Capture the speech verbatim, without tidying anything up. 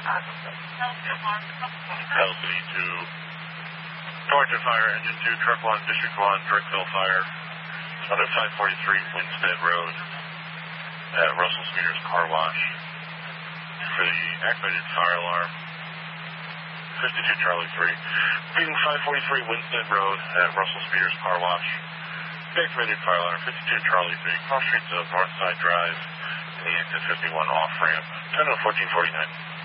City two. Torrington Fire, Engine two, Truck one, District one, Brickville Fire. On at five forty-three Winstead Road at Russell Spears Car Wash. For the activated fire alarm, fifty-two Charlie three. Reading five forty-three Winstead Road at Russell Spears Car Wash. The activated fire alarm, fifty-two Charlie three, cross streets of Northside Drive, and the exit fifty-one off ramp, ten oh fourteen forty-nine.